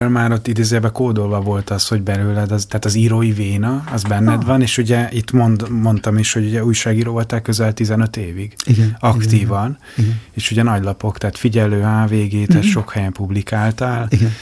Már ott idézőjelben kódolva volt az, hogy belőled, tehát az írói véna, az benned van, és ugye itt mondtam is, hogy ugye újságíró voltál közel 15 évig. Igen. Aktívan. Igen. És ugye nagylapok, tehát Figyelő, HVG, tehát sok helyen publikáltál. Igen.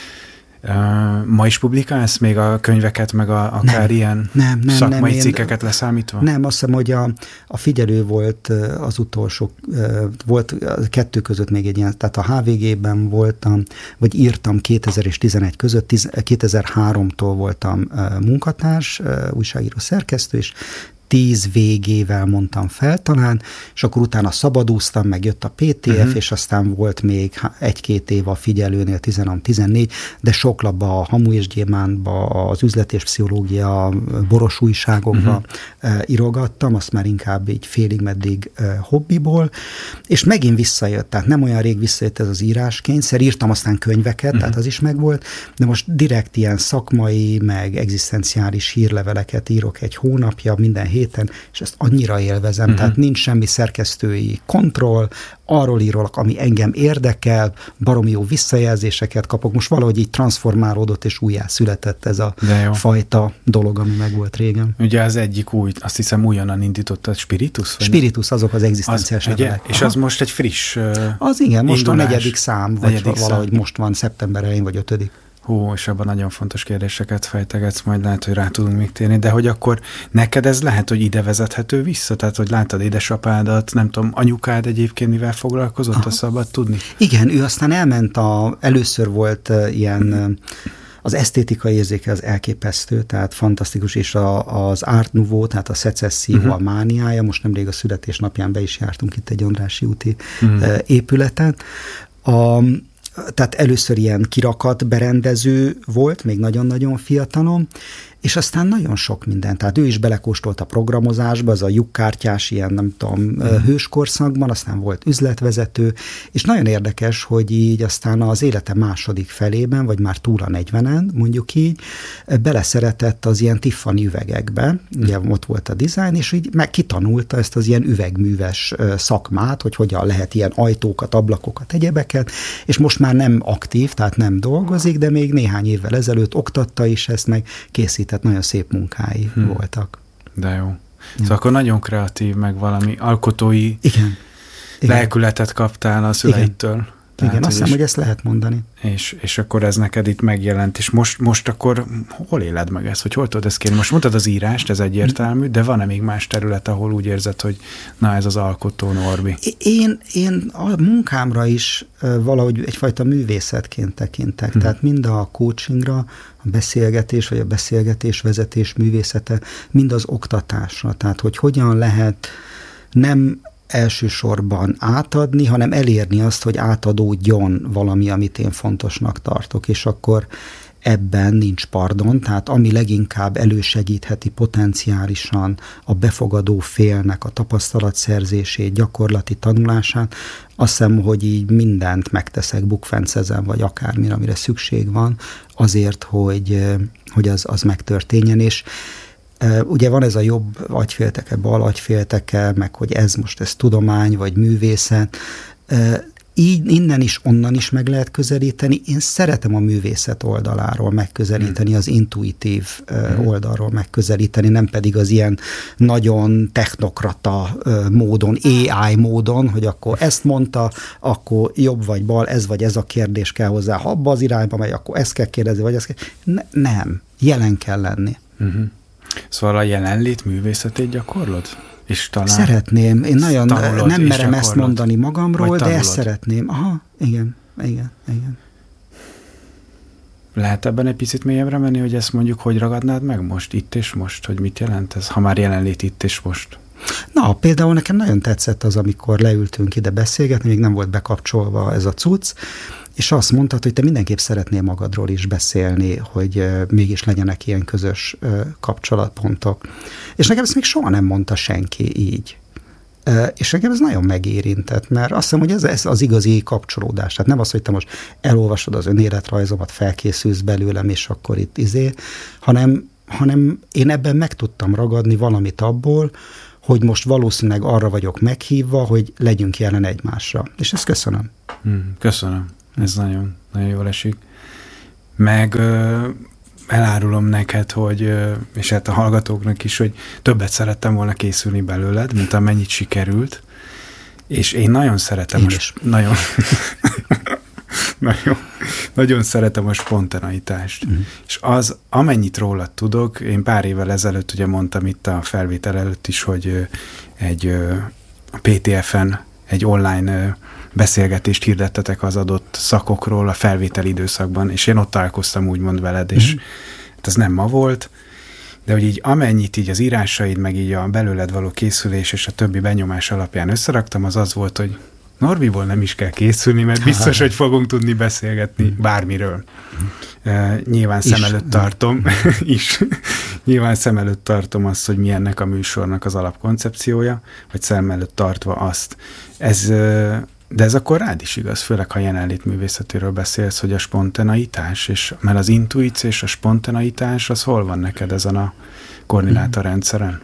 Ma is publikálsz még a könyveket, meg akár ilyen szakmai cikkeket leszámítva? Nem, azt hiszem, hogy a Figyelő volt az utolsó, volt kettő között még egy ilyen, tehát a HVG-ben voltam, vagy írtam 2000 és 11 között, 2003-tól voltam munkatárs, újságíró szerkesztő, és 10 végével mondtam fel talán, és akkor utána szabadúztam, meg jött a PTF, és aztán volt még 1-2 év a Figyelőnél, 13-14, de sok labba a Hamu és Gyémántba, az Üzlet és Pszichológia boros újságokba írogattam, azt már inkább így félig-meddig hobbiból, és megint visszajött, tehát nem olyan rég visszajött ez az íráskényszer, írtam aztán könyveket, tehát az is megvolt, de most direkt ilyen szakmai, meg egzisztenciális hírleveleket írok egy hónapja, minden héten, és ezt annyira élvezem, tehát nincs semmi szerkesztői kontroll, arról írok, ami engem érdekel, baromi jó visszajelzéseket kapok, most valahogy így transformálódott és újjászületett ez a fajta dolog, ami meg volt régen. Ugye az egyik új, azt hiszem újonnan indította, Spiritus? Spiritus, azok az egzisztenciális levelek. És az most egy friss az igen, most indulás. A 4. szám, vagy valahogy most van szeptember elején, vagy 5. Hú, és abban nagyon fontos kérdéseket fejtegetsz, majd lehet, hogy rá tudunk még térni, de hogy akkor neked ez lehet, hogy ide vezethető vissza? Tehát, hogy láttad édesapádat, nem tudom, anyukád egyébként mivel foglalkozott, a szabad tudni? Igen, ő aztán elment, először volt ilyen, az esztétikai érzéke az elképesztő, tehát fantasztikus, és az Art Nouveau, tehát a szecesszió, a mániája, most nemrég a születésnapján be is jártunk itt egy Andrássy úti épületen. Tehát először ilyen kirakat berendező volt, még nagyon-nagyon fiatalon, és aztán nagyon sok minden. Tehát ő is belekóstolt a programozásba, az a lyukkártyás ilyen, nem tudom, hőskorszakban, aztán volt üzletvezető, és nagyon érdekes, hogy így aztán az élete második felében, vagy már túl a 40-en, mondjuk így, beleszeretett az ilyen Tiffany üvegekbe, ugye ott volt a design, és így meg kitanulta ezt az ilyen üvegműves szakmát, hogy hogyan lehet ilyen ajtókat, ablakokat, egyebeket, és most már nem aktív, tehát nem dolgozik, de még néhány évvel ezelőtt oktatta is ezt, meg készített, nagyon szép munkái voltak. De jó. Szóval akkor nagyon kreatív, meg valami alkotói lelkületet kaptál a szüleitől. Igen, azt hiszem, hogy ezt lehet mondani. És akkor ez neked itt megjelent, és most akkor hol éled meg ezt, hogy hol tudod ezt kérni? Most mondtad az írást, ez egyértelmű, de van-e még más terület, ahol úgy érzed, hogy na ez az alkotó Norbi? Én a munkámra is valahogy egyfajta művészetként tekintek, tehát mind a coachingra, a beszélgetés, vagy a beszélgetésvezetés művészete, mind az oktatásra, tehát hogy hogyan lehet nem elsősorban átadni, hanem elérni azt, hogy átadódjon valami, amit én fontosnak tartok, és akkor ebben nincs pardon, tehát ami leginkább elősegítheti potenciálisan a befogadó félnek a tapasztalatszerzését, gyakorlati tanulását, azt hiszem, hogy így mindent megteszek, bukfencezem, vagy akármire, amire szükség van, azért, hogy az megtörténjen, és ugye van ez a jobb agyfélteke, bal agyfélteke, meg hogy ez tudomány, vagy művészet. Így innen is, onnan is meg lehet közelíteni. Én szeretem a művészet oldaláról megközelíteni, az intuitív oldalról megközelíteni, nem pedig az ilyen nagyon technokrata módon, AI módon, hogy akkor ezt mondta, akkor jobb vagy bal, ez vagy ez a kérdés kell hozzá. Ha abba az irányba megy, akkor ezt kell kérdezni, vagy ezt kell. Nem, jelen kell lenni. Szóval a jelenlét művészetét gyakorlod? És talán szeretném. Én nagyon nem merem ezt mondani magamról, de ezt szeretném. Aha, igen. Lehet ebben egy picit mélyebbre menni, hogy ezt mondjuk hogy ragadnád meg most, itt és most, hogy mit jelent ez, ha már jelenlét itt és most? Na, például nekem nagyon tetszett az, amikor leültünk ide beszélgetni, még nem volt bekapcsolva ez a cucc, és azt mondtad, hogy te mindenképp szeretnél magadról is beszélni, hogy mégis legyenek ilyen közös kapcsolatpontok. És nekem ezt még soha nem mondta senki így. És nekem ez nagyon megérintett, mert azt hiszem, hogy ez az igazi kapcsolódás. Tehát nem az, hogy te most elolvasod az önéletrajzomat, felkészülsz belőlem, és akkor itt hanem én ebben meg tudtam ragadni valamit abból, hogy most valószínűleg arra vagyok meghívva, hogy legyünk jelen egymásra. És ezt köszönöm. Köszönöm. Ez nagyon, nagyon jól esik. meg elárulom neked, hogy, és hát a hallgatóknak is, hogy többet szerettem volna készülni belőled, mint amennyit sikerült, és én nagyon szeretem, nagyon szeretem a spontaneitást. És az, amennyit rólad tudok, én pár évvel ezelőtt ugye mondtam itt a felvétel előtt is, hogy a PTF-en egy online beszélgetést hirdettetek az adott szakokról a felvételi időszakban, és én ott találkoztam úgymond veled, és hát ez nem ma volt, de hogy így amennyit így az írásaid, meg így a belőled való készülés és a többi benyomás alapján összeraktam, az volt, hogy Norbiból nem is kell készülni, mert biztos, hogy fogunk tudni beszélgetni bármiről. Nyilván szem előtt tartom nyilván szem előtt tartom azt, hogy mi ennek a műsornak az alapkoncepciója, vagy szem előtt tartva azt. De ez akkor rád is igaz, főleg ha jelenlétművészetéről beszélsz, hogy a spontaneitás, mert az intuíció és a spontaneitás, az hol van neked ezen a koordinátorrendszeren?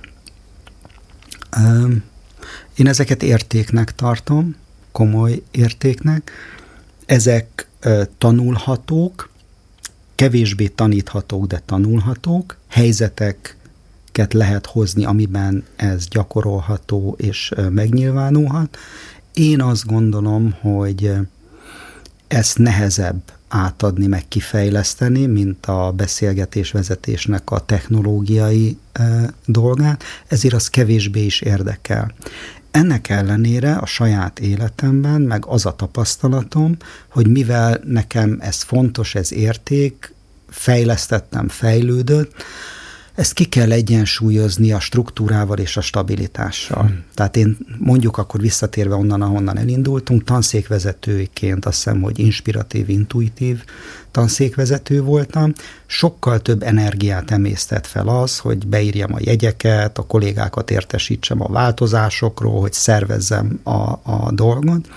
Én ezeket értéknek tartom, komoly értéknek. Ezek tanulhatók, kevésbé taníthatók, de tanulhatók. Helyzeteket lehet hozni, amiben ez gyakorolható és megnyilvánulhat. Én azt gondolom, hogy ezt nehezebb átadni, meg kifejleszteni, mint a beszélgetésvezetésnek a technológiai dolgát, ezért az kevésbé is érdekel. Ennek ellenére a saját életemben, meg az a tapasztalatom, hogy mivel nekem ez fontos, ez érték, fejlesztettem, fejlődött, ezt ki kell egyensúlyozni a struktúrával és a stabilitással. Tehát én mondjuk akkor visszatérve onnan, ahonnan elindultunk, tanszékvezetőként azt hiszem, hogy inspiratív, intuitív tanszékvezető voltam. Sokkal több energiát emésztett fel az, hogy beírjam a jegyeket, a kollégákat értesítsem a változásokról, hogy szervezzem a dolgot.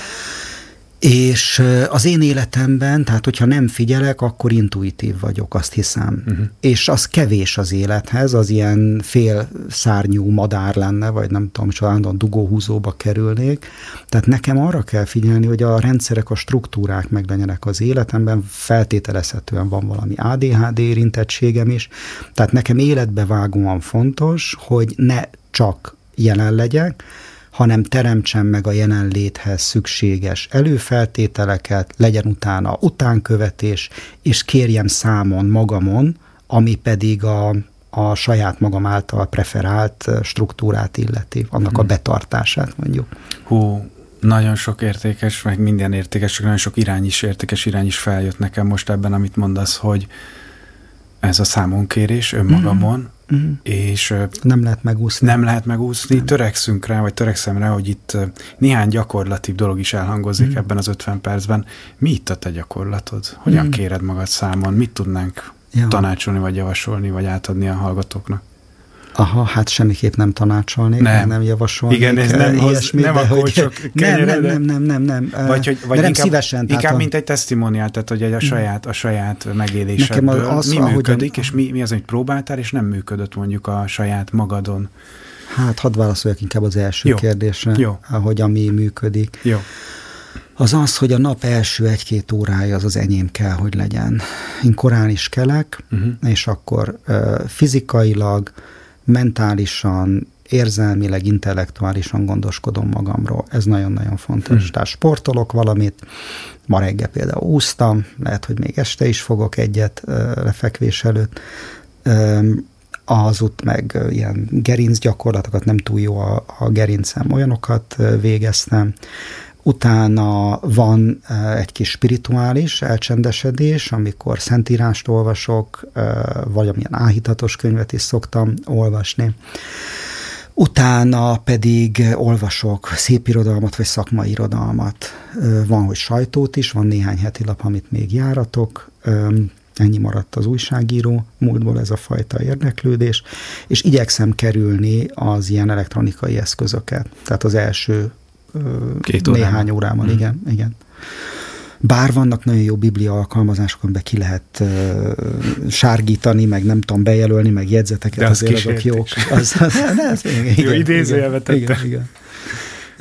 És az én életemben, tehát hogyha nem figyelek, akkor intuitív vagyok, azt hiszem. És az kevés az élethez, az ilyen félszárnyú madár lenne, vagy nem tudom, és állandóan dugóhúzóba kerülnék. Tehát nekem arra kell figyelni, hogy a rendszerek, a struktúrák meglegyenek az életemben, feltételezhetően van valami ADHD érintettségem is. Tehát nekem életbevágóan fontos, hogy ne csak jelen legyek, hanem teremtsen meg a jelenléthez szükséges előfeltételeket, legyen utána utánkövetés, és kérjem számon magamon, ami pedig a saját magam által preferált struktúrát illeti, annak a betartását mondjuk. Nagyon sok értékes, meg minden értékes, csak nagyon sok értékes irány is feljött nekem most ebben, amit mondasz, hogy ez a számonkérés önmagamon, és nem lehet megúszni. Nem lehet megúszni. Nem. Törekszünk rá, vagy törekszem rá, hogy itt néhány gyakorlatibb dolog is elhangozik ebben az 50 percben. Mi itt a te gyakorlatod? Hogyan kéred magad számon? Mit tudnánk tanácsolni, vagy javasolni, vagy átadni a hallgatóknak? Hát semmiképp nem tanácsolnék, nem javasolnék. Igen, ez nem akkor csak kenyere, nem. Vagy nem szívesen. Inkább mint egy testimoniál, tehát hogy a saját megélésedből mi működik, és mi az, amit próbáltál, és nem működött mondjuk a saját magadon. Hát hadd válaszoljak inkább az első kérdésre, ahogy ami működik. Jó. Az, hogy a nap első 1-2 órája az enyém kell, hogy legyen. Én korán is kelek, és akkor fizikailag, mentálisan, érzelmileg, intellektuálisan gondoskodom magamról. Ez nagyon-nagyon fontos. Tehát sportolok valamit, ma reggel például úsztam, lehet, hogy még este is fogok egyet lefekvés előtt. Azut meg ilyen gerinc gyakorlatokat, nem túl jó a gerincem, olyanokat végeztem. Utána van egy kis spirituális elcsendesedés, amikor szentírást olvasok, vagy amilyen áhítatos könyvet is szoktam olvasni. Utána pedig olvasok szépirodalmat, vagy szakmai irodalmat. Van, hogy sajtót is, van néhány heti lap, amit még járatok. Ennyi maradt az újságíró múltból, ez a fajta érdeklődés. És igyekszem kerülni az ilyen elektronikai eszközöket. Tehát az első néhány órában, igen. Bár vannak nagyon jó biblia alkalmazások, amiben ki lehet sárgítani, meg nem tudom bejelölni, meg jegyzeteket, de azért azok jók. Jó idézőjelbe tettem. Igen.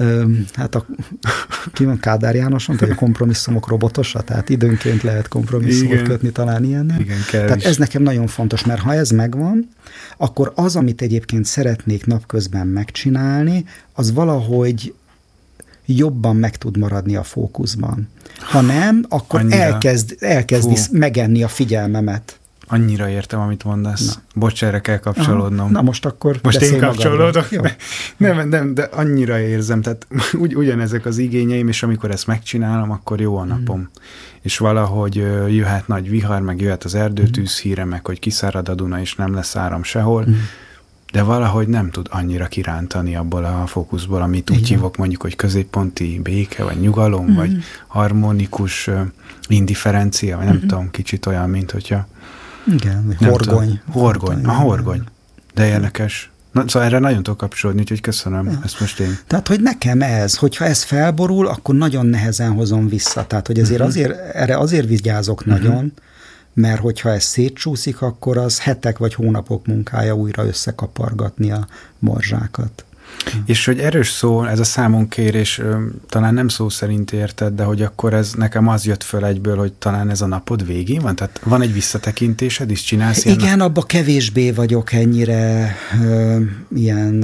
Hát ki van Kádár János mondta, hogy a kompromisszumok robotosa, tehát időnként lehet kompromisszumot kötni talán ilyennel. Igen, tehát ez nekem nagyon fontos, mert ha ez megvan, akkor az, amit egyébként szeretnék napközben megcsinálni, az valahogy jobban meg tud maradni a fókuszban. Ha nem, akkor elkezdi megenni a figyelmemet. Annyira értem, amit mondasz. Bocs, erre kell kapcsolódnom. Na most akkor most én kapcsolódok. Nem, de annyira érzem. Tehát ugyanezek az igényeim, és amikor ezt megcsinálom, akkor jó a napom. És valahogy jöhet nagy vihar, meg jöhet az erdőtűz híre, meg hogy kiszárad a Duna, és nem lesz áram sehol. De valahogy nem tud annyira kirántani abból a fókuszból, amit úgy hívok mondjuk, hogy középponti béke, vagy nyugalom, vagy harmonikus indifferencia, vagy nem tudom, kicsit olyan, mint hogyha... Igen, horgony. De érdekes. Szóval erre nagyon tudok kapcsolódni, úgyhogy köszönöm ezt most én. Tehát, hogy nekem hogyha ez felborul, akkor nagyon nehezen hozom vissza. Tehát, hogy erre azért vigyázok nagyon, mert hogyha ez szétcsúszik, akkor az hetek vagy hónapok munkája újra összekapargatni a morzsákat. És hogy erős szó, ez a számonkérés, talán nem szó szerint érted, de hogy akkor ez nekem az jött föl egyből, hogy talán ez a napod végén van? Tehát van egy visszatekintésed is, csinálsz ilyen? Igen, abban kevésbé vagyok ennyire ilyen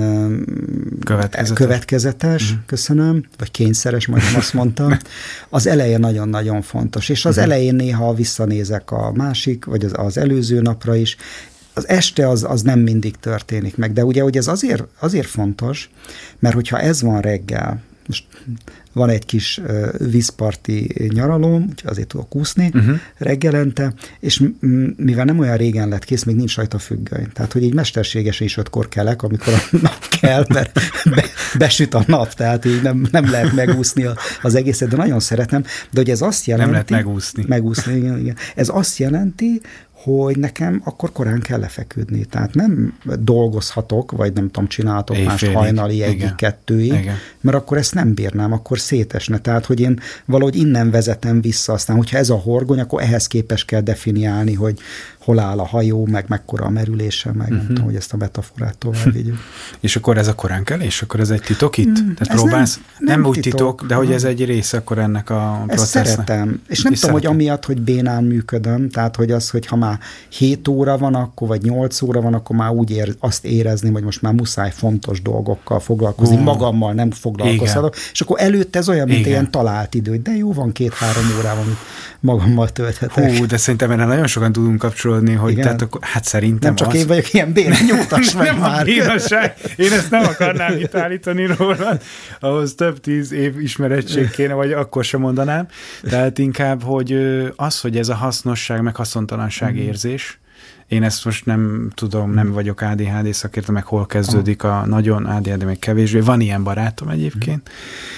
következetes, köszönöm, vagy kényszeres, majdnem azt mondtam. Az eleje nagyon-nagyon fontos, és az elején néha visszanézek a másik, vagy az előző napra is. Az este az nem mindig történik meg, de ugye hogy ez azért fontos, mert hogyha ez van reggel, most van egy kis vízparti nyaralóm, úgyhogy azért tudok úszni reggelente, és mivel nem olyan régen lett kész, még nincs rajta függöny. Tehát, hogy így mesterségesen is 5-kor kelek, amikor a nap kell, mert besüt a nap, tehát így nem lehet megúszni az egészet, de nagyon szeretem. De hogy ez azt jelenti... Nem lehet megúszni. Megúszni, igen. Ez azt jelenti, hogy nekem akkor korán kell lefeküdni. Tehát nem dolgozhatok, vagy nem tudom, csinálhatok más hajnali 1-2-ig, mert akkor ezt nem bírnám, akkor szétesne. Tehát, hogy én valahogy innen vezetem vissza, aztán, hogyha ez a horgony, akkor ehhez képes kell definiálni, hogy hol áll a hajó, meg mekkora a merülése, meg nem tudom, hogy ezt a metaforát tovább vigyük. És akkor ez a koránkelés? Akkor ez egy titok itt? Tehát próbálsz? Nem úgy titok, de hogy ez egy része akkor ennek a processznek. Ezt szeretem. És nem tudom, hogy amiatt, hogy bénán működöm, tehát hogy az, hogy ha már 7 óra van, akkor, vagy 8 óra van, akkor már úgy azt érezni, hogy most már muszáj fontos dolgokkal foglalkozni, magammal nem foglalkozhatok. És akkor előtte ez olyan, mint ilyen talált idő, de jó, van 2-3 órában, amit magammal tölthetek. De szerintem erre nagyon sokan tudunk kapcsolódni, hogy tehát akkor, hát szerintem nem csak én vagyok ilyen béna, nyugtass meg már. Bénaság. Én ezt nem akarnám itt állítani rólad, ahhoz több 10 év ismerettség kéne, vagy akkor sem mondanám. Tehát inkább, hogy az, hogy ez a hasznosság, meg haszontalanság érzés, én ezt most nem tudom, nem vagyok ADHD szakértő, meg hol kezdődik a nagyon ADHD, meg kevésbé. Van ilyen barátom egyébként,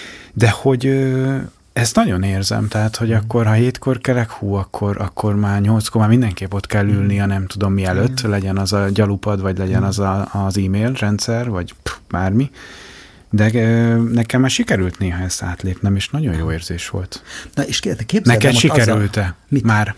de hogy ezt nagyon érzem, tehát, hogy akkor, ha 7-kor kelek, akkor már 8-kor már mindenképp ott kell ülni, nem tudom mi előtt, legyen az a gyalupad, vagy legyen az az e-mail rendszer, vagy bármi. De nekem már sikerült néha ezt átlépnem, és nagyon jó érzés volt. Na, és neked sikerült-e? Már?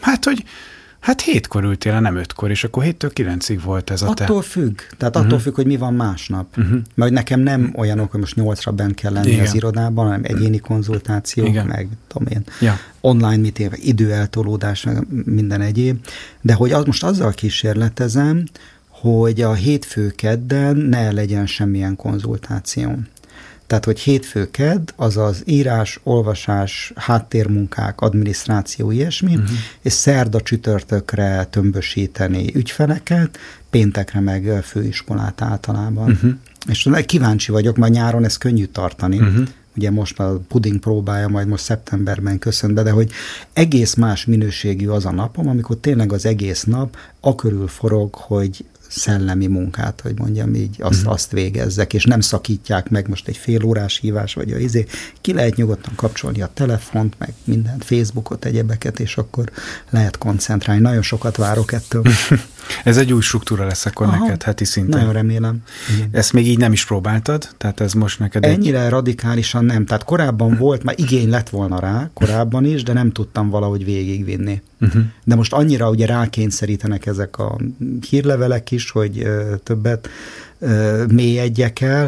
Hát 7-kor ültél, nem 5-kor, és akkor 7-től 9-ig volt ez a te. Attól függ. Tehát attól függ, hogy mi van másnap. Mert nekem nem olyanok, hogy most 8-ra bent kell lenni az irodában, hanem egyéni konzultációk, meg tudom én, online meeting, időeltolódás, meg minden egyéb. De hogy most azzal kísérletezem, hogy a hétfő-kedden ne legyen semmilyen konzultáció. Tehát, hogy hétfő-kedd, azaz írás, olvasás, háttérmunkák, adminisztráció, ilyesmi, és szerda-csütörtökre tömbösíteni ügyfeleket, péntekre meg főiskolát általában. És kíváncsi vagyok, mert nyáron ez könnyű tartani. Ugye most a puding próbája majd most szeptemberben köszön be, de hogy egész más minőségű az a napom, amikor tényleg az egész nap akörül forog, hogy szellemi munkát, hogy mondjam így, azt végezzek, és nem szakítják meg most egy fél órás hívás, vagy ki lehet nyugodtan kapcsolni a telefont, meg minden Facebookot, egyebeket, és akkor lehet koncentrálni. Nagyon sokat várok ettől. Ez egy új struktúra lesz akkor neked heti szinten. Nagyon remélem. Igen. Ezt még így nem is próbáltad? Tehát ez most neked ennyire radikálisan nem. Tehát korábban volt, már igény lett volna rá, korábban is, de nem tudtam valahogy végigvinni. De most annyira ugye rákényszerítenek ezek a hírlevelek is, hogy többet mélyedjek el,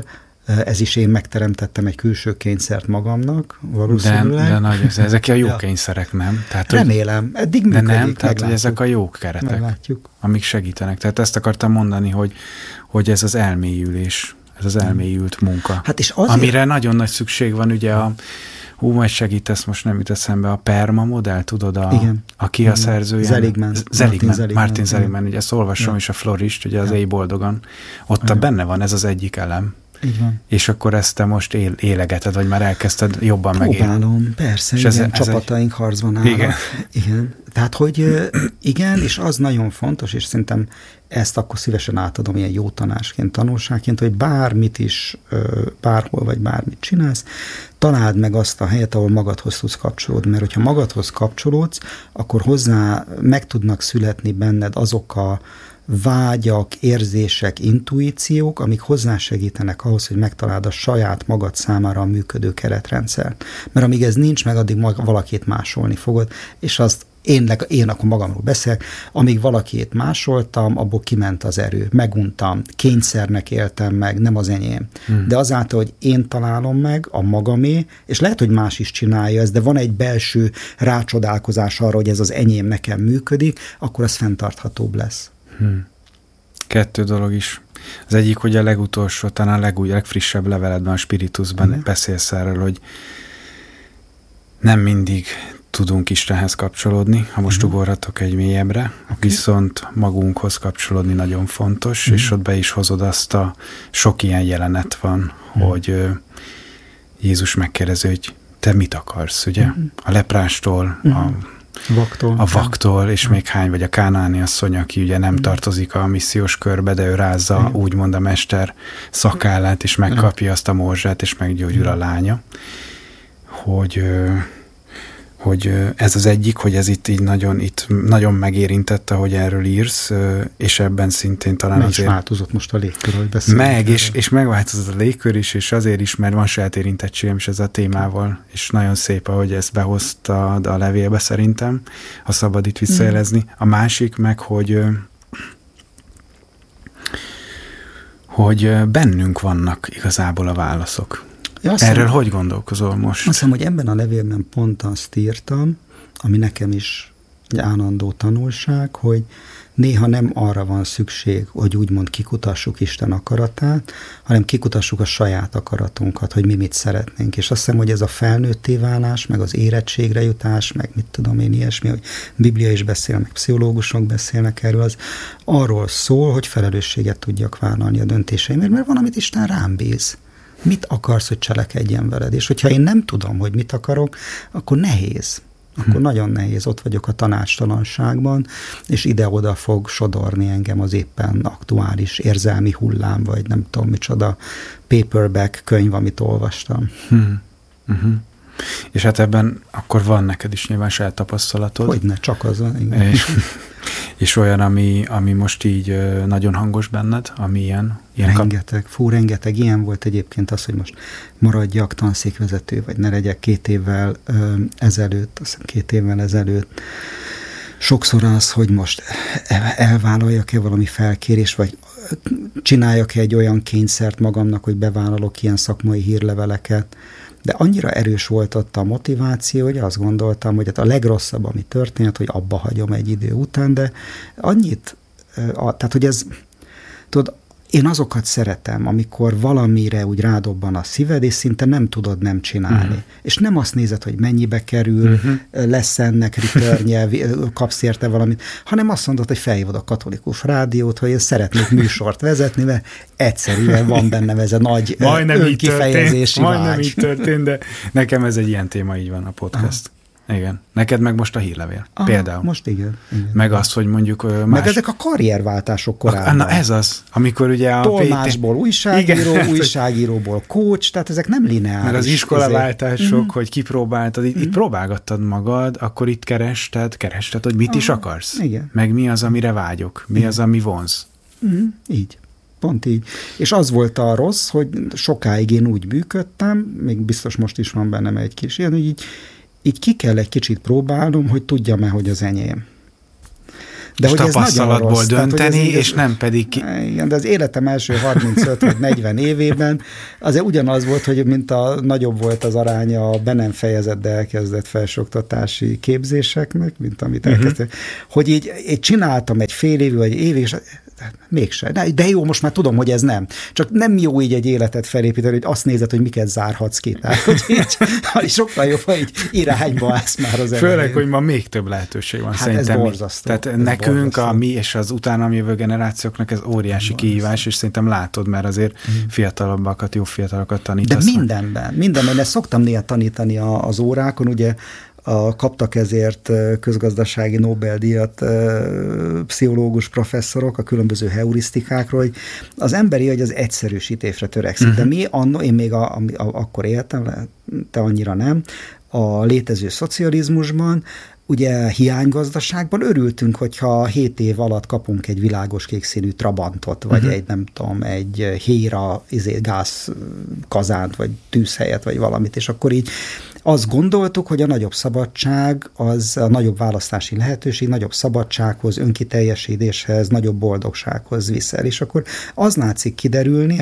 Ez is én megteremtettem egy külső kényszert magamnak, valószínűleg. De nagy, ezek a jó kényszerek, nem? Tehát, remélem, eddig működik. De nem, tehát hogy ezek a jó keretek, meglátjuk, amik segítenek. Tehát ezt akartam mondani, hogy ez az elmélyülés, ez az elmélyült munka, hát és azért, amire nagyon nagy szükség van, ugye majd segítesz, most nem jut eszembe, a PERMA modell, tudod, aki a szerzője? Martin Seligman, ugye ezt olvasom, és a Florist, ugye az Éj boldogan, ott benne van ez az egyik elem. Így van. És akkor ezt te most élegeted, vagy már elkezdted jobban megélni. Próbálom, persze, és igen, csapataink harcban állnak. Igen. Tehát, hogy igen, és az nagyon fontos, és szerintem ezt akkor szívesen átadom ilyen jó tanácsként, tanulságként, hogy bármit is, bárhol vagy bármit csinálsz, találd meg azt a helyet, ahol magadhoz tudsz kapcsolódni, mert hogyha magadhoz kapcsolódsz, akkor hozzá meg tudnak születni benned azok a vágyak, érzések, intuíciók, amik hozzásegítenek ahhoz, hogy megtaláld a saját magad számára a működő keretrendszert. Mert amíg ez nincs meg, addig valakit másolni fogod, és azt én akkor magamról beszélek, amíg valakit másoltam, abból kiment az erő, meguntam, kényszernek éltem meg, nem az enyém. De azáltal, hogy én találom meg a magamé, és lehet, hogy más is csinálja ezt, de van egy belső rácsodálkozás arra, hogy ez az enyém nekem működik, akkor az fenntarthatóbb lesz. 2 dolog is. Az egyik, hogy a legutolsó, talán a legfrissebb leveledben, a Spiritusban beszélsz erről, hogy nem mindig tudunk Istenhez kapcsolódni, ha most ugorhatok egy mélyebbre, viszont magunkhoz kapcsolódni nagyon fontos, és ott be is hozod azt a sok ilyen jelenet van, hogy Jézus megkérdezi, hogy te mit akarsz, ugye? A leprástól, a vaktól, és még hány, vagy a kánaáni asszony, aki ugye nem tartozik a missziós körbe, de ő rázza úgymond a mester szakállát, és megkapja azt a morzsát, és meggyógyul a lánya. Hogy ez az egyik, hogy ez itt nagyon megérintette, hogy erről írsz, és ebben szintén talán azért... Meg is változott most a légkör, hogy beszélünk. És megváltozott a légkör is, és azért is, mert van saját érintettségem is ezzel a témával, és nagyon szép, ahogy ezt behozta a levélbe szerintem, ha szabad itt visszajelezni. A másik meg, hogy bennünk vannak igazából a válaszok. Erről hogy gondolkozol most? Azt hiszem, hogy ebben a levélben pont azt írtam, ami nekem is egy állandó tanulság, hogy néha nem arra van szükség, hogy úgymond kikutassuk Isten akaratát, hanem kikutassuk a saját akaratunkat, hogy mi mit szeretnénk. És azt hiszem, hogy ez a felnőtté válás, meg az érettségre jutás, meg mit tudom én ilyesmi, hogy Biblia is beszél, meg pszichológusok beszélnek erről, az arról szól, hogy felelősséget tudjak vállalni a döntéseimért, mert van, amit Isten rám bíz. Mit akarsz, hogy cselekedjen veled? És hogyha én nem tudom, hogy mit akarok, akkor nehéz. Akkor nagyon nehéz. Ott vagyok a tanácstalanságban, és ide-oda fog sodorni engem az éppen aktuális érzelmi hullám, vagy nem tudom micsoda paperback könyv, amit olvastam. És hát ebben akkor van neked is nyilván saját tapasztalatod. Hogyne, csak az van. Igen. És olyan, ami most így nagyon hangos benned, ami ilyen rengeteg. Ilyen volt egyébként az, hogy most maradjak tanszékvezető, vagy ne legyek 2 évvel ezelőtt. Sokszor az, hogy most elvállaljak-e valami felkérés, vagy csináljak-e egy olyan kényszert magamnak, hogy bevállalok ilyen szakmai hírleveleket. De annyira erős volt ott a motiváció, hogy azt gondoltam, hogy hát a legrosszabb, ami történt, hogy abba hagyom egy idő után, de annyit, tehát hogy ez, tudod, én azokat szeretem, amikor valamire úgy rádobban a szíved, és szinte nem tudod nem csinálni. És nem azt nézed, hogy mennyibe kerül, lesz ennek returnje, kapsz érte valamit, hanem azt mondod, hogy felhívod a katolikus rádiót, hogy szeretnék műsort vezetni, mert egyszerűen van bennem ez a nagy önkifejezési vágy. Majdnem így történt, de nekem ez egy ilyen téma, így van a podcast. Igen. Neked meg most a hírlevél. Például. Most igen. Meg az, hogy mondjuk más... Meg ezek a karrierváltások korában. Na ez az, amikor ugye a... Tolmásból újságíró, újságíróból coach, tehát ezek nem lineáris. Meg az iskolaváltások, hogy kipróbáltad, itt próbálgattad magad, akkor itt kerested, hogy mit is akarsz. Igen. Meg mi az, amire vágyok, mi az, ami vonz. Így. Pont így. És az volt a rossz, hogy sokáig én úgy működtem, még biztos most is van bennem egy kis ilyen, hogy így ki kell egy kicsit próbálnom, hogy tudjam-e, hogy az enyém. De hogy tapasztalatból dönteni, és nem pedig... Igen, de az életem első 35 vagy 40 évében azért ugyanaz volt, hogy mint a nagyobb volt az aránya a be nem fejezett, de elkezdett felsőoktatási képzéseknek, mint amit elkezdtem, hogy így csináltam egy fél évig, vagy évig, és mégsem. De jó, most már tudom, hogy ez nem. Csak nem jó így egy életet felépíteni, hogy azt nézed, hogy miket zárhatsz ki. Tehát, hogy így sokkal jobb, hogy így irányba állsz már az elején. Főleg, hogy ma még több lehetőség van. Hát szerintem. Ez borzasztó. Tehát ez nekünk, borzasztó. A mi és az utána jövő generációknak ez óriási kihívás, és szerintem látod, mert azért fiatalabbakat, jó fiatalokat tanítasz. De mindenben. Ezt szoktam néha tanítani az órákon, ugye kaptak ezért közgazdasági Nobel-díjat pszichológus professzorok a különböző heurisztikákról, hogy az emberi agy az egyszerűsítésre törekszik. De mi én még akkor éltem, te annyira nem, a létező szocializmusban, ugye hiánygazdaságban örültünk, hogyha 7 év alatt kapunk egy világos kékszínű Trabantot, vagy egy, nem tudom, egy Héra gázkazánt, vagy tűzhelyet, vagy valamit, és akkor így azt gondoltuk, hogy a nagyobb szabadság, az a nagyobb választási lehetőség, nagyobb szabadsághoz, önkiteljesítéshez, nagyobb boldogsághoz viszel. És akkor az látszik kiderülni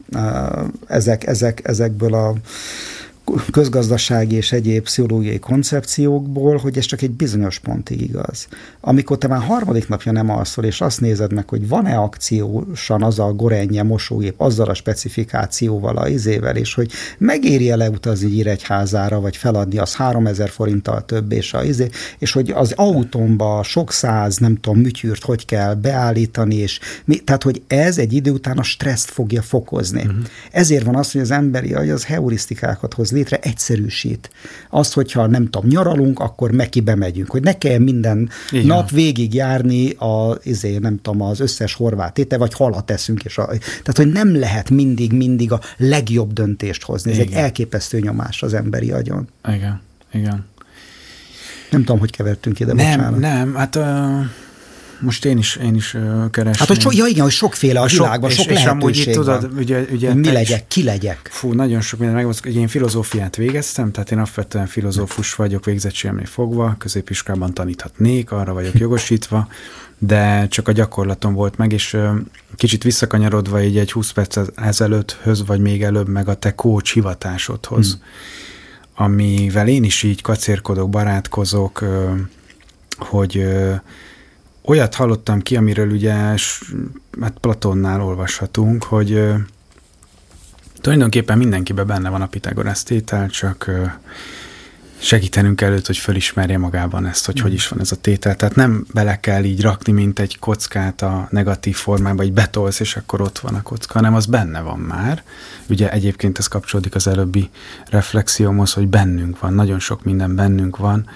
ezekből a közgazdasági és egyéb pszichológiai koncepciókból, hogy ez csak egy bizonyos pontig igaz. Amikor te már harmadik napja nem alszol, és azt nézed meg, hogy van-e akciósan az a gorenje mosógép, azzal a specifikációval, a izével, és hogy megéri-e leutazni Nyíregyházára, vagy feladni az 3000 forinttal több, és hogy az autómba sok száz, nem tudom, műtyűrt hogy kell beállítani, tehát, hogy ez egy idő után a stresszt fogja fokozni. Ezért van az, hogy az emberi agy az heurisztikákat hoz létre, egyszerűsít. Azt, hogyha nem tudom, nyaralunk, akkor bemegyünk, hogy ne kelljen minden nap végig járni nem tudom, az összes horvát étel, vagy halat eszünk, tehát, hogy nem lehet mindig a legjobb döntést hozni. Ez egy elképesztő nyomás az emberi agyon. Igen. Nem tudom, hogy kevertünk ide, bocsánat. Nem, hát most én is keresném. Hát, hogy sokféle a világban, sok lehetőség amúgy itt, tudod, ugye mi legyek, ki legyek. Fú, nagyon sok minden megvan, hogy én filozófiát végeztem, tehát én alapvetően filozófus vagyok végzettségemnél fogva, középiskolában taníthatnék, arra vagyok jogosítva, de csak a gyakorlatom volt meg, és kicsit visszakanyarodva így egy 20 perc ezelőtthöz, vagy még előbb meg a te coach hivatásodhoz, amivel én is így kacérkodok, barátkozok, hogy olyat hallottam ki, amiről ugye hát Platonnál olvashatunk, hogy tulajdonképpen mindenkiben benne van a Pitagorasz tétel, csak segítenünk előtt, hogy fölismerje magában ezt, hogy is van ez a tétel. Tehát nem bele kell így rakni, mint egy kockát a negatív formába, így betolsz, és akkor ott van a kocka, hanem az benne van már. Ugye egyébként ez kapcsolódik az előbbi reflexiómhoz, hogy bennünk van, nagyon sok minden bennünk van.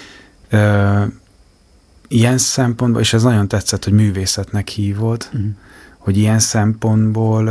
Ilyen szempontból, és ez nagyon tetszett, hogy művészetnek hívod, hogy ilyen szempontból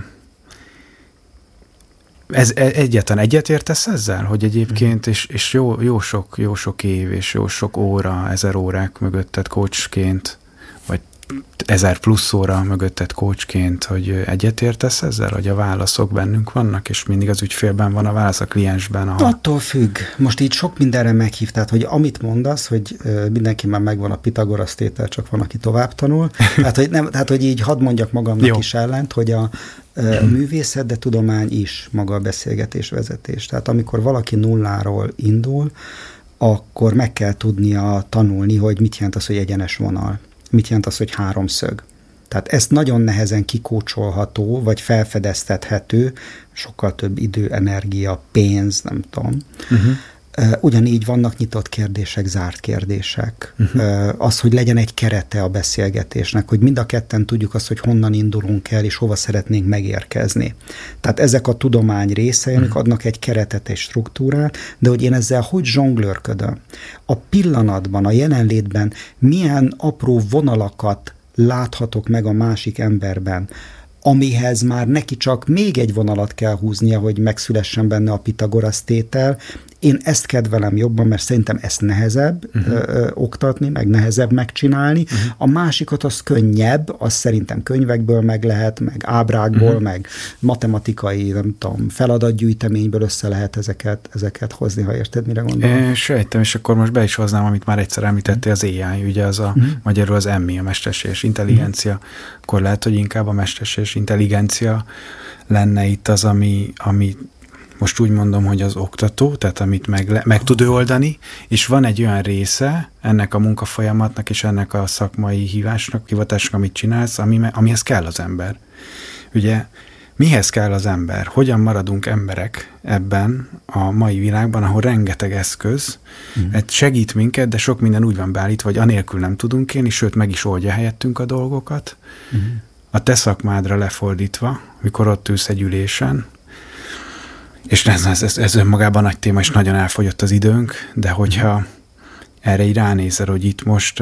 egyáltalán egyetértesz ezzel, hogy egyébként, és jó sok év, és jó sok óra, 1000 órák mögötted coachként, vagy 1000 plusz óra mögötted coachként, hogy egyetértesz ezzel, hogy a válaszok bennünk vannak, és mindig az ügyfélben van a válasz, a kliensben. Attól függ. Most így sok mindenre meghívtál, hogy amit mondasz, hogy mindenki már megvan a Pitagorasz tétel, csak van, aki tovább tanul. Tehát, hogy így hadd mondjak magamnak is ellent, hogy a művészet, de tudomány is maga a beszélgetésvezetés. Tehát amikor valaki nulláról indul, akkor meg kell tudnia tanulni, hogy mit jelent az, hogy egyenes vonal. Mit jelent az, hogy háromszög. Tehát ezt nagyon nehezen kikócsolható, vagy felfedeztethető, sokkal több idő, energia, pénz, nem tudom. Ugyanígy vannak nyitott kérdések, zárt kérdések. Az, hogy legyen egy kerete a beszélgetésnek, hogy mind a ketten tudjuk azt, hogy honnan indulunk el, és hova szeretnénk megérkezni. Tehát ezek a tudomány részei, amik adnak egy keretet, egy struktúrát, de hogy én ezzel hogy zsonglőrködöm. A pillanatban, a jelenlétben milyen apró vonalakat láthatok meg a másik emberben, amihez már neki csak még egy vonalat kell húznia, hogy megszülessen benne a Pitagorasz tétel, én ezt kedvelem jobban, mert szerintem ezt nehezebb oktatni, meg nehezebb megcsinálni. A másikat az könnyebb, az szerintem könyvekből meg lehet, meg ábrákból, meg matematikai, nem tudom, feladatgyűjteményből össze lehet ezeket hozni, ha érted, mire gondolom. Sejtem, és akkor most be is hoznám, amit már egyszer említettél, az AI, ugye az magyarul az MI, a mesterséges intelligencia, akkor lehet, hogy inkább a mesterséges intelligencia lenne itt az, ami most úgy mondom, hogy az oktató, tehát amit meg tud ő oldani, és van egy olyan része ennek a munkafolyamatnak és ennek a szakmai hivatásnak, amit csinálsz, amihez kell az ember. Ugye mihez kell az ember? Hogyan maradunk emberek ebben a mai világban, ahol rengeteg eszköz segít minket, de sok minden úgy van beállítva, vagy anélkül nem tudunk élni, sőt meg is oldja helyettünk a dolgokat. A te szakmádra lefordítva, mikor ott ülsz egy ülésen, és ez önmagában nagy téma, és nagyon elfogyott az időnk, de hogyha erre így ránézel, hogy itt most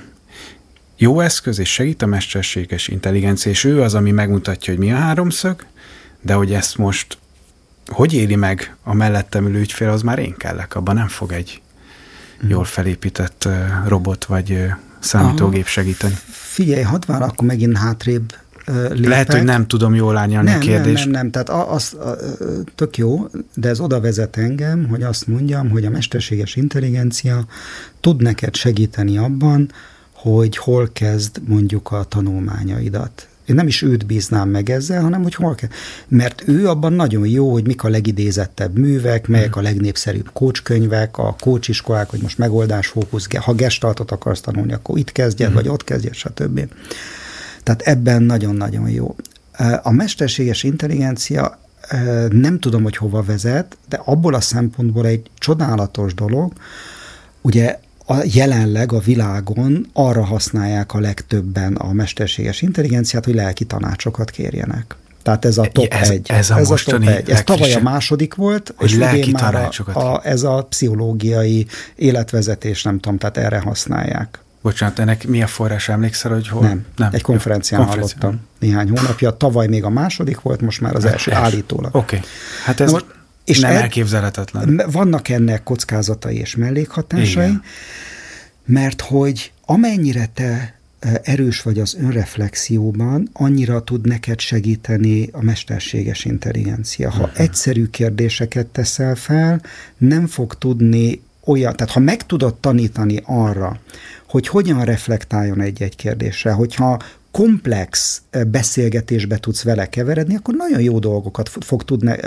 jó eszköz, és segít a mesterséges intelligencia, és ő az, ami megmutatja, hogy mi a háromszög, de hogy ezt most hogy éli meg a mellettem ülő ügyfél, az már én kellek, abban nem fog egy jól felépített robot vagy számítógép segíteni. Figyelj, hadd vár, akkor megint hátrébb lépek. Lehet, hogy nem tudom jól árnyalni a kérdést. Nem, tehát az tök jó, de ez oda vezet engem, hogy azt mondjam, hogy a mesterséges intelligencia tud neked segíteni abban, hogy hol kezd mondjuk a tanulmányaidat. Én nem is őt bíznám meg ezzel, hanem hogy hol kell. Mert ő abban nagyon jó, hogy mik a legidézettebb művek, melyek a legnépszerűbb coachkönyvek, a coachiskolák, hogy most megoldásfókusz, ha gestaltot akarsz tanulni, akkor itt kezdjed, vagy ott kezdjed, stb. Tehát ebben nagyon-nagyon jó. A mesterséges intelligencia nem tudom, hogy hova vezet, de abból a szempontból egy csodálatos dolog, ugye jelenleg a világon arra használják a legtöbben a mesterséges intelligenciát, hogy lelki tanácsokat kérjenek. Tehát ez a top 1. Ez a top 1. Ez tavaly a második volt, és idén már ez a pszichológiai életvezetés, nem tudom, tehát erre használják. Bocsánat, ennek mi a forrás? Emlékszel, hogy hol? Nem. Egy konferencián hallottam néhány hónapja. Tavaly még a második volt, most már az első állítólag. Oké. Hát ez és nem elképzelhetetlen. Vannak ennek kockázatai és mellékhatásai, igen. Mert hogy amennyire te erős vagy az önreflexióban, annyira tud neked segíteni a mesterséges intelligencia. Ha egyszerű kérdéseket teszel fel, nem fog tudni olyan, tehát ha meg tudod tanítani arra, hogy hogyan reflektáljon egy-egy kérdésre, hogyha komplex beszélgetésbe tudsz vele keveredni, akkor nagyon jó dolgokat fog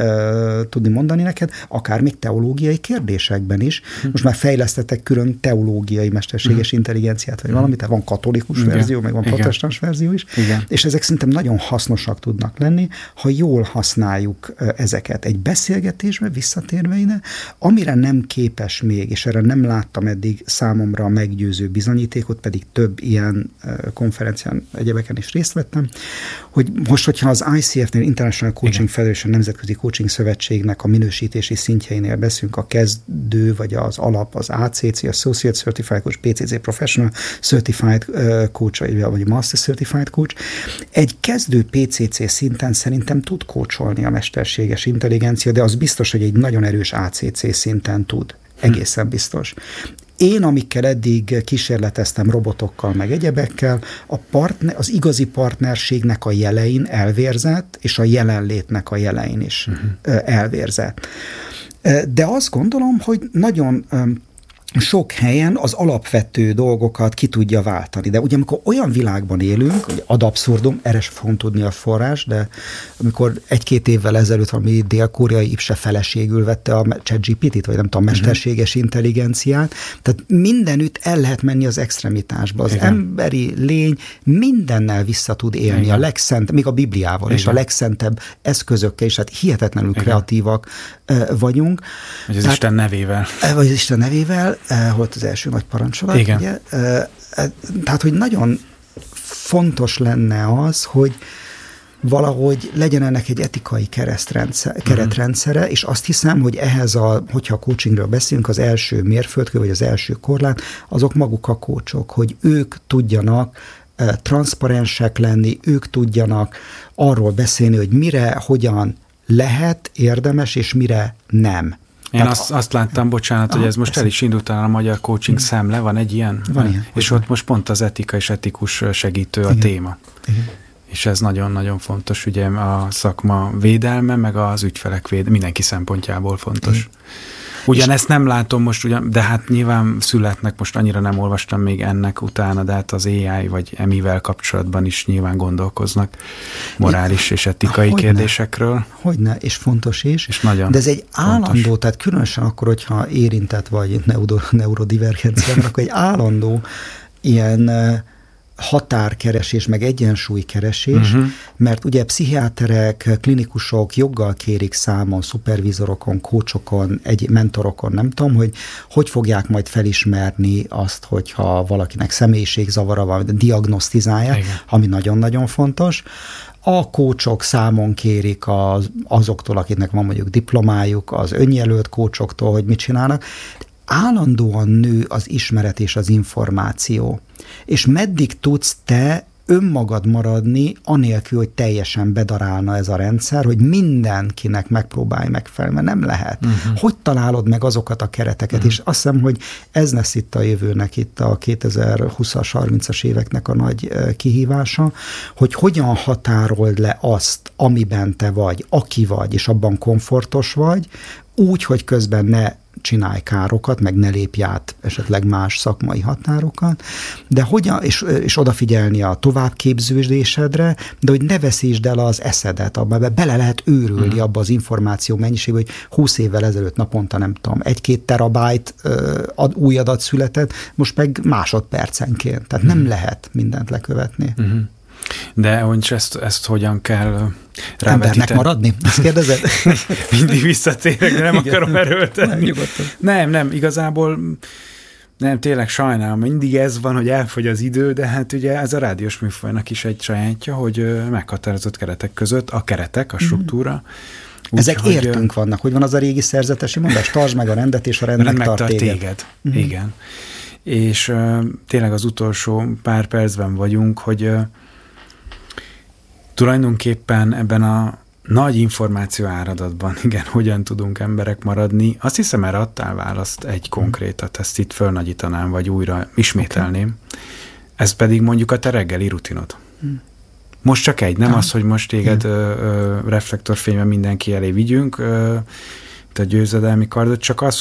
tudni mondani neked, akár még teológiai kérdésekben is. Most már fejlesztettek külön teológiai mesterséges intelligenciát, vagy valamit, tehát van katolikus verzió, meg van protestáns verzió is, és ezek szerintem nagyon hasznosak tudnak lenni, ha jól használjuk ezeket egy beszélgetésbe, visszatérve ide, amire nem képes még, és erre nem láttam eddig számomra a meggyőző bizonyítékot, pedig több ilyen konferencián egyébként is részt vettem, hogy most, hogyha az ICF-nél, International Coaching Federation, Nemzetközi Coaching Szövetségnek a minősítési szintjeinél beszélünk, a kezdő, vagy az alap, az ACC, Associate Certified Coach, PCC Professional Certified Coach, vagy Master Certified Coach, egy kezdő PCC szinten szerintem tud coacholni a mesterséges intelligencia, de az biztos, hogy egy nagyon erős ACC szinten tud. Egészen biztos. Én, amikkel eddig kísérleteztem robotokkal, meg egyebekkel, az igazi partnerségnek a jelein elvérzett, és a jelenlétnek a jelein is elvérzett. De azt gondolom, hogy nagyon sok helyen az alapvető dolgokat ki tudja váltani. De ugye amikor olyan világban élünk, hogy ad abszurdum, erre sem fogom tudni a forrás, de amikor 1-2 évvel ezelőtt valami dél-koreai ipse feleségül vette a ChatGPT-t, vagy nem tudom, mesterséges intelligenciát, tehát mindenütt el lehet menni az extremitásba. Az emberi lény mindennel vissza tud élni, a legszentebb, még a Bibliával, és a legszentebb eszközökkel, és hát hihetetlenül kreatívak vagyunk. Vagy az Isten nevével. Vagy az Isten nevével, volt az első nagy parancsolat, ugye? Tehát, hogy nagyon fontos lenne az, hogy valahogy legyen ennek egy etikai keretrendszere, és azt hiszem, hogy ehhez hogyha a coachingről beszélünk, az első mérföldkő, vagy az első korlát, azok maguk a coachok, hogy ők tudjanak transzparensek lenni, ők tudjanak arról beszélni, hogy mire, hogyan lehet érdemes, és mire nem. Én azt láttam, bocsánat, hogy ez most el is indult a Magyar Coaching Szemle, van egy ilyen? Van ilyen. És ott most pont az etika és etikus segítő a téma. Igen. És ez nagyon-nagyon fontos, ugye a szakma védelme, meg az ügyfelek védelme, mindenki szempontjából fontos. Igen. Ugyanezt nem látom most, de hát nyilván születnek, most annyira nem olvastam még ennek utána, de hát az AI vagy emivel kapcsolatban is nyilván gondolkoznak morális és etikai kérdésekről. Hogyne, és fontos is. És nagyon de ez egy állandó, fontos. tehát különösen akkor, hogyha érintett vagy neurodivergenciában, akkor egy állandó ilyen határkeresés, meg egyensúlykeresés, mert ugye pszichiáterek, klinikusok joggal kérik számon, szupervizorokon, kócsokon, mentorokon, nem tudom, hogy fogják majd felismerni azt, hogyha valakinek személyiségzavara van, diagnosztizálják, ami nagyon-nagyon fontos. A kócsok számon kérik azoktól, akiknek van mondjuk diplomájuk, az önjelölt kócsoktól, hogy mit csinálnak. Állandóan nő az ismeret és az információ. És meddig tudsz te önmagad maradni, anélkül, hogy teljesen bedarálna ez a rendszer, hogy mindenkinek megpróbálj megfelelni, mert nem lehet. Hogy találod meg azokat a kereteket? És azt hiszem, hogy ez lesz itt a jövőnek, itt a 2020-as, 30-as éveknek a nagy kihívása, hogy hogyan határold le azt, amiben te vagy, aki vagy, és abban komfortos vagy, úgy, hogy közben ne csinálj károkat, meg ne lépj át esetleg más szakmai határokat, de hogyan, és odafigyelni a továbbképződésedre, de hogy ne veszítsd el az eszedet, abban bele lehet őrülni abba az információ mennyiségbe, hogy 20 évvel ezelőtt naponta, nem tudom, 1-2 terabájt új adat született, most meg másodpercenként. Tehát nem lehet mindent lekövetni. De hogy ezt hogyan kell rávetíteni? Embernek maradni? Ezt kérdezed? Mindig visszatérek, de nem akarom erőltetni. Nem, igazából nem, tényleg sajnálom, mindig ez van, hogy elfogy az idő, de hát ugye ez a rádiós műfajnak is egy sajátja, hogy meghatározott keretek között a keretek, a struktúra. Ezek értünk vannak, hogy van az a régi szerzetesi mondás, tartsd meg a rendet, és a rend megtart téged. Igen. És tényleg az utolsó pár percben vagyunk, hogy tulajdonképpen ebben a nagy információ áradatban, igen, hogyan tudunk emberek maradni, azt hiszem, erre adtál választ egy konkrétat, ezt itt fölnagyítanám, vagy újra ismételném. Ez pedig mondjuk a te reggeli rutinod. Most csak egy, nem az, hogy most téged reflektorfényben mindenki elé vigyünk, te győzedelmi kardot, csak az,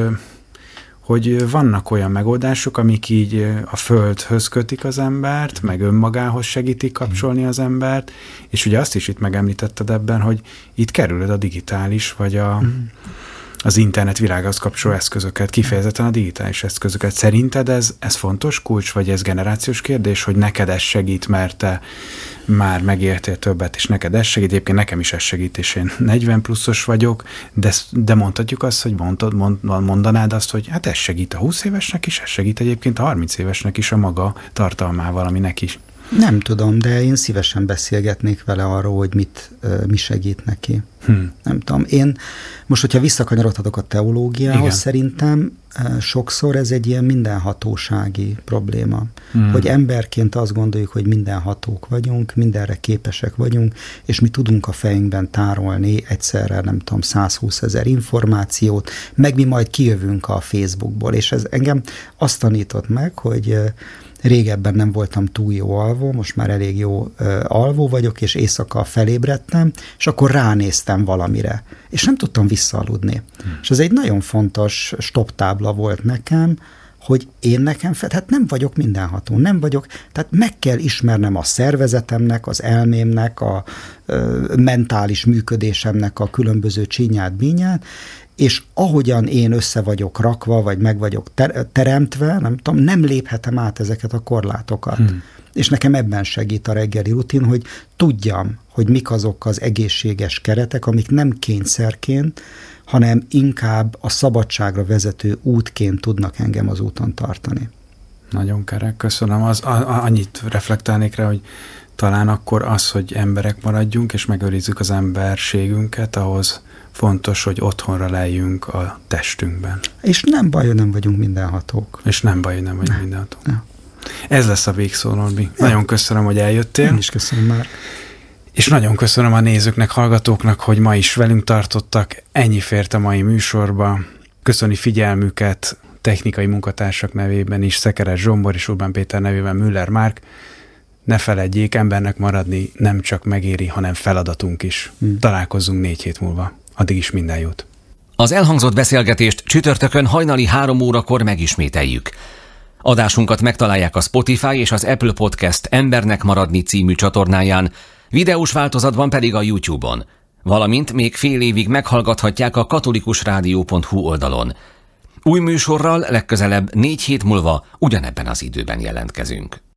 hogy vannak olyan megoldások, amik így a földhöz kötik az embert, meg önmagához segítik kapcsolni az embert, és ugye azt is itt megemlítetted ebben, hogy itt kerülöd a digitális, vagy az internet világhoz kapcsoló eszközöket, kifejezetten a digitális eszközöket. Szerinted ez fontos kulcs, vagy ez generációs kérdés, hogy neked ez segít, mert te már megértél többet, és neked ez segít, egyébként nekem is ez segít, és én 40 pluszos vagyok, de mondhatjuk azt, hogy mondanád azt, hogy hát ez segít a 20 évesnek is, ez segít egyébként a 30 évesnek is a maga tartalmával, ami neki is. Nem tudom, de én szívesen beszélgetnék vele arról, hogy mi segít neki. Nem tudom. Én most, hogyha visszakanyarodhatok a teológiához, igen, szerintem sokszor ez egy ilyen mindenhatósági probléma. Hogy emberként azt gondoljuk, hogy mindenhatók vagyunk, mindenre képesek vagyunk, és mi tudunk a fejünkben tárolni egyszerre, nem tudom, 120 000 információt, meg mi majd kijövünk a Facebookból, és ez engem azt tanított meg, hogy régebben nem voltam túl jó alvó, most már elég jó alvó vagyok, és éjszaka felébredtem, és akkor ránéztem valamire, és nem tudtam visszaaludni. És ez egy nagyon fontos stoptábla volt nekem, hogy én nekem, hát nem vagyok mindenható, nem vagyok, tehát meg kell ismernem a szervezetemnek, az elmémnek, a mentális működésemnek a különböző csínyát, bínyát, és ahogyan én össze vagyok rakva, vagy meg vagyok teremtve, nem tudom, nem léphetem át ezeket a korlátokat. És nekem ebben segít a reggeli rutin, hogy tudjam, hogy mik azok az egészséges keretek, amik nem kényszerként, hanem inkább a szabadságra vezető útként tudnak engem az úton tartani. Nagyon kerek, köszönöm. Annyit reflektálnék rá, hogy talán akkor az, hogy emberek maradjunk, és megőrizzük az emberségünket, ahhoz fontos, hogy otthonra lejjünk a testünkben. És nem baj, hogy nem vagyunk mindenhatók. És nem baj, hogy nem vagyunk mindenhatók. Ez lesz a végszó, Norbi. Nagyon köszönöm, hogy eljöttél. Én is köszönöm már. És nagyon köszönöm a nézőknek, hallgatóknak, hogy ma is velünk tartottak. Ennyi fért a mai műsorba. Köszöni figyelmüket technikai munkatársak nevében is, Szekeres Zsombor és Urbán Péter nevében Müller Márk. Ne feledjék, embernek maradni nem csak megéri, hanem feladatunk is. Találkozzunk 4 hét múlva. Addig is minden jót. Az elhangzott beszélgetést csütörtökön hajnali 3 órakor megismételjük. Adásunkat megtalálják a Spotify és az Apple Podcast Embernek maradni című csatornáján, videós változatban pedig a YouTube-on, valamint még fél évig meghallgathatják a katolikusrádió.hu oldalon. Új műsorral legközelebb 4 hét múlva ugyanebben az időben jelentkezünk.